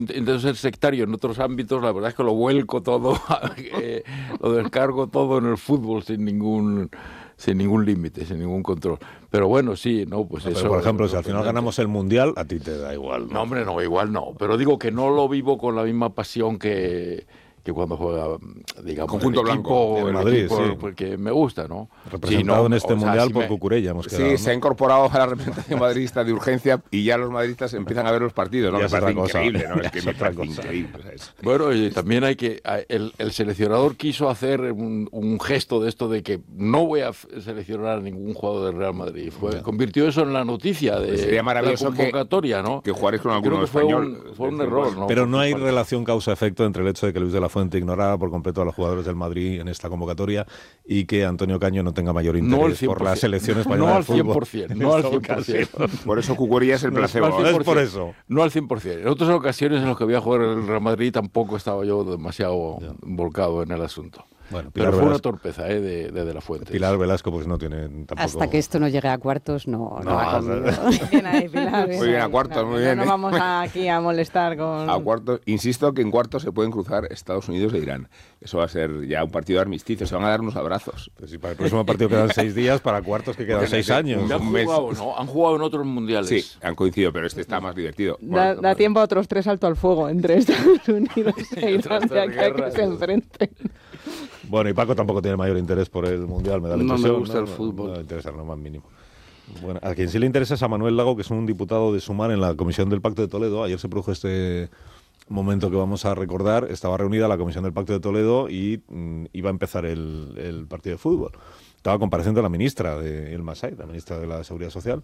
intento ser sectario en otros ámbitos, la verdad es que lo vuelco todo, lo descargo todo en el fútbol sin ningún límite, sin ningún control. Pero bueno, sí, no, pues no, eso. Pero por ejemplo, si al final ganamos el Mundial, a ti te da igual, ¿no? No, hombre, no, igual no. Pero digo que no lo vivo con la misma pasión que cuando juega, digamos, Conjunto blanco en Madrid, sí. Porque me gusta, ¿no? Representado sí, en este Mundial si por Cucurella, hemos quedado, Sí, ¿no? se ha incorporado a la representación madridista de urgencia y ya los madridistas empiezan a ver los partidos, ¿no? Ya Me es parece otra cosa. increíble, ¿no? Es que Es me otra parece cosa. increíble. Bueno, y también hay que... El seleccionador quiso hacer un gesto de esto de que no voy a seleccionar a ningún jugador del Real Madrid. Convirtió eso en la noticia de sería maravilloso la convocatoria, ¿no? que jugares con Creo alguno que español. fue un error, ¿no? Pero no hay relación causa-efecto entre el hecho de que Luis de la Fuente ignorara por completo a los jugadores del Madrid en esta convocatoria y que Antonio Caño no tenga mayor interés por la selección española de fútbol. No al 100%. Por eso Cucurella es el placebo. Es por eso. No al 100%. En otras ocasiones en las que voy a jugar el Real Madrid tampoco estaba yo demasiado volcado en el asunto. Bueno, pero fue una torpeza de la Fuente. Pilar Velasco pues no tiene tampoco... Hasta que esto no llegue a cuartos no va conmigo. Bien ahí, Pilar. Muy bien, a cuartos, muy bien. No vamos aquí a molestar con... A cuartos, insisto que en cuartos se pueden cruzar Estados Unidos e Irán. Eso va a ser ya un partido de armisticio, se van a dar unos abrazos. Pues si para el próximo partido quedan 6 días, para cuartos que quedan 6 años. Han jugado en otros mundiales. Sí, han coincidido, pero este está más divertido. Da tiempo a otros 3 salto al fuego entre Estados Unidos e Irán, de aquí a que se enfrenten. Bueno, y Paco tampoco tiene mayor interés por el Mundial, me da la impresión. No me gusta el fútbol. No le interesa lo más mínimo. Bueno, a quien sí le interesa es a Manuel Lago, que es un diputado de Sumar en la Comisión del Pacto de Toledo. Ayer se produjo este momento que vamos a recordar. Estaba reunida la Comisión del Pacto de Toledo y iba a empezar el partido de fútbol. Estaba compareciendo la ministra de El Masai, la ministra de la Seguridad Social.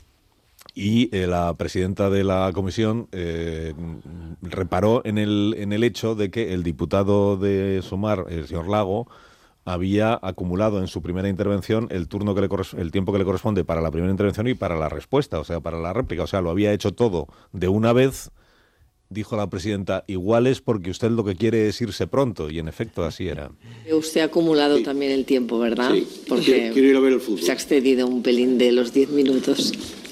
Y la presidenta de la comisión reparó en el hecho de que el diputado de Sumar, el señor Lago, había acumulado en su primera intervención el tiempo que le corresponde para la primera intervención y para la respuesta, o sea, para la réplica. O sea, lo había hecho todo de una vez. Dijo la presidenta, igual es porque usted lo que quiere es irse pronto, y en efecto así era. Usted ha acumulado también el tiempo, ¿verdad? Sí, porque quiero ir a ver el fútbol. se ha excedido un pelín de los 10 minutos.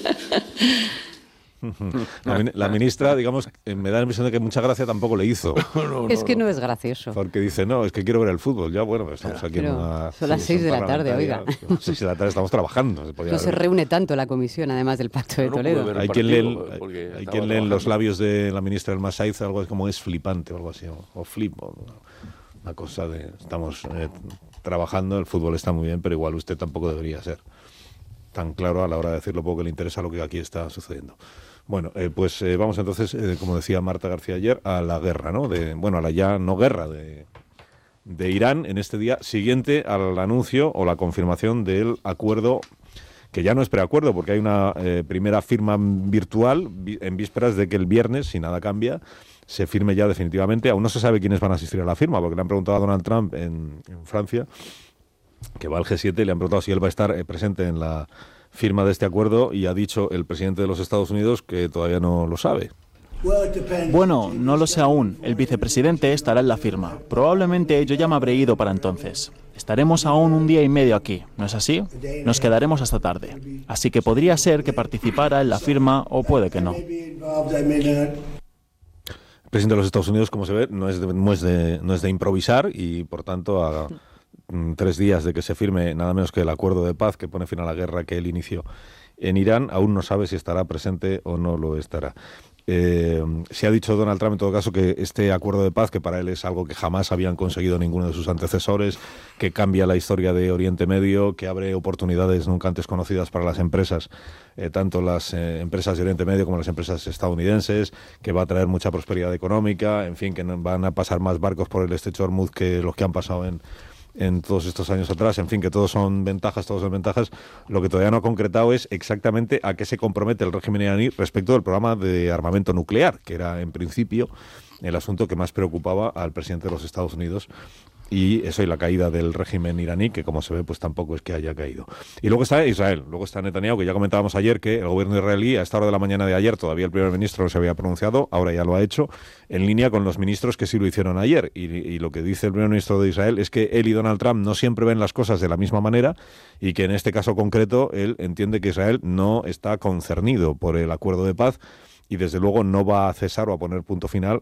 La ministra, digamos, me da la impresión de que mucha gracia tampoco le hizo. Es que no es gracioso. Porque dice, no, es que quiero ver el fútbol. Ya, bueno, estamos aquí en una... Son las 6 de la tarde, oiga. 6 de la tarde estamos trabajando. No se reúne tanto la comisión, además del Pacto de Toledo. Hay quien lee en los labios de la ministra del Masaiz algo como es flipante o algo así, o flip, una cosa de... Estamos trabajando, el fútbol está muy bien, pero igual usted tampoco debería ser tan claro a la hora de decir lo poco que le interesa lo que aquí está sucediendo. Bueno, pues vamos entonces, como decía Marta García ayer, a la guerra, ¿no? A la ya no guerra de Irán en este día siguiente al anuncio o la confirmación del acuerdo, que ya no es preacuerdo, porque hay una primera firma virtual en vísperas de que el viernes, si nada cambia, se firme ya definitivamente. Aún no se sabe quiénes van a asistir a la firma, porque le han preguntado a Donald Trump en Francia, que va al G7, le han preguntado si él va a estar presente en la firma de este acuerdo, y ha dicho el presidente de los Estados Unidos que todavía no lo sabe. Bueno, no lo sé aún. El vicepresidente estará en la firma. Probablemente yo ya me habré ido para entonces. Estaremos aún un día y medio aquí, ¿no es así? Nos quedaremos hasta tarde. Así que podría ser que participara en la firma o puede que no. El presidente de los Estados Unidos, como se ve, no es de improvisar, y por tanto a 3 días de que se firme nada menos que el acuerdo de paz que pone fin a la guerra que él inició en Irán, aún no sabe si estará presente o no lo estará. Se ha dicho Donald Trump en todo caso que este acuerdo de paz, que para él es algo que jamás habían conseguido ninguno de sus antecesores, que cambia la historia de Oriente Medio, que abre oportunidades nunca antes conocidas para las empresas, tanto las empresas de Oriente Medio como las empresas estadounidenses, que va a traer mucha prosperidad económica, en fin, que van a pasar más barcos por el estrecho de Hormuz que los que han pasado en todos estos años atrás, en fin, que todos son ventajas. Lo que todavía no ha concretado es exactamente a qué se compromete el régimen iraní respecto del programa de armamento nuclear, que era en principio el asunto que más preocupaba al presidente de los Estados Unidos, y eso y la caída del régimen iraní, que como se ve pues tampoco es que haya caído. Y luego está Israel, luego está Netanyahu, que ya comentábamos ayer que el gobierno israelí a esta hora de la mañana de ayer, todavía el primer ministro no se había pronunciado, ahora ya lo ha hecho, en línea con los ministros que sí lo hicieron ayer, y lo que dice el primer ministro de Israel es que él y Donald Trump no siempre ven las cosas de la misma manera, y que en este caso concreto él entiende que Israel no está concernido por el acuerdo de paz, y desde luego no va a cesar o a poner punto final